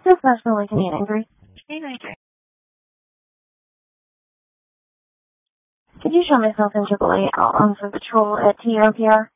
This is National Lincoln Angry. Could you show myself in AAA out on some patrol at TRPR?